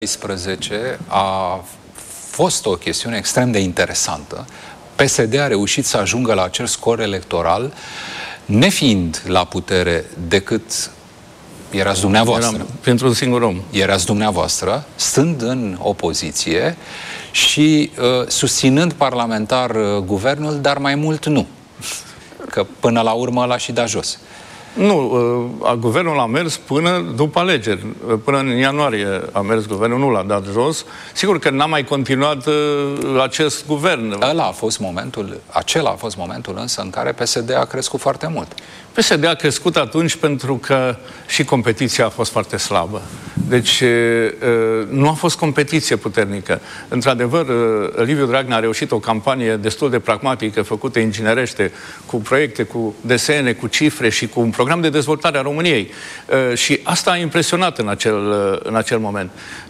2013 a fost o chestiune extrem de interesantă. PSD a reușit să ajungă la acel scor electoral, nefiind la putere decât erați dumneavoastră. Pentru un singur om. Erați dumneavoastră, stând în opoziție și susținând parlamentar guvernul, dar mai mult nu. Că până la urmă l-a și dat jos. Nu, guvernul a mers până după alegeri. Până în ianuarie a mers guvernul, nu l-a dat jos. Sigur că n-a mai continuat acest guvern. Acela a fost momentul însă în care PSD a crescut foarte mult. PSD a crescut atunci pentru că și competiția a fost foarte slabă. Deci nu a fost competiție puternică. Într-adevăr, Liviu Dragnea a reușit o campanie destul de pragmatică, făcută inginerește, cu proiecte, cu desene, cu cifre și cu un program de dezvoltare a României. Și asta a impresionat în acel moment.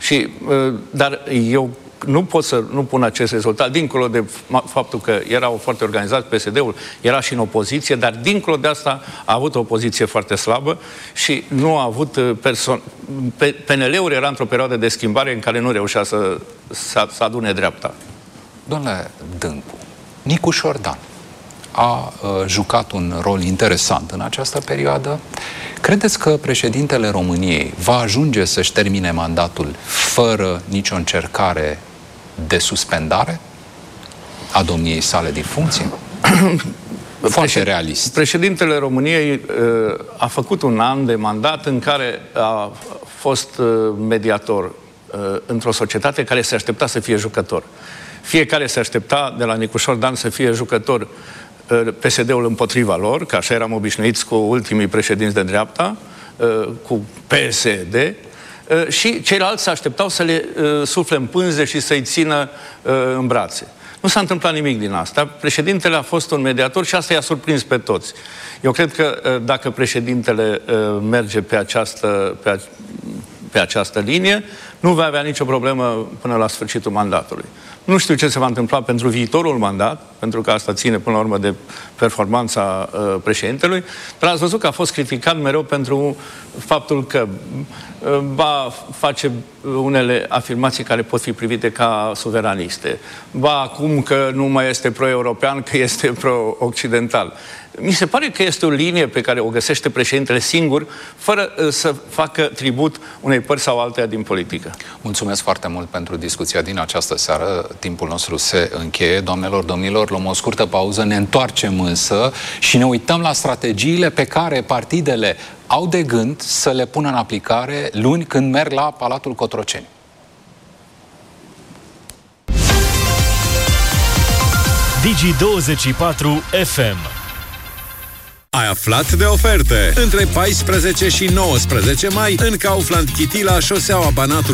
Dar eu nu pot să nu pun acest rezultat, dincolo de faptul că era foarte organizat PSD-ul, era și în opoziție, dar dincolo de asta a avut o poziție foarte slabă și nu a avut PNL-ul era într-o perioadă de schimbare în care nu reușea să adune dreapta. Domnule Dâncu, Nicu Șordan a jucat un rol interesant în această perioadă. Credeți că președintele României va ajunge să-și termine mandatul fără nicio încercare de suspendare a domniei sale din funcție? Foarte realist. Președintele României a făcut un an de mandat în care a fost mediator într-o societate care se aștepta să fie jucător. Fiecare se aștepta de la Nicu Șordan să fie jucător, PSD-ul împotriva lor, că așa eram obișnuiți cu ultimii președinți de dreapta, cu PSD, și ceilalți se așteptau să le sufle în pânze și să-i țină în brațe. Nu s-a întâmplat nimic din asta. Președintele a fost un mediator și asta i-a surprins pe toți. Eu cred că dacă președintele merge pe această linie, nu va avea nicio problemă până la sfârșitul mandatului. Nu știu ce se va întâmpla pentru viitorul mandat, pentru că asta ține până la urmă de performanța președintelui, dar ați văzut că a fost criticat mereu pentru faptul că va face unele afirmații care pot fi privite ca suveraniste. Ba acum că nu mai este pro-european, că este pro-occidental. Mi se pare că este o linie pe care o găsește președintele singur, fără să facă tribut unei părți sau alteia din politică. Mulțumesc foarte mult pentru discuția din această seară. Timpul nostru se încheie. Doamnelor, domnilor, luăm o scurtă pauză, ne întoarcem însă și ne uităm la strategiile pe care partidele au de gând să le pună în aplicare luni când merg la Palatul Cotroceni. Digi24 FM. Ai aflat de oferte? Între 14 și 19 mai, în Kaufland Chitila, șoseaua Banatului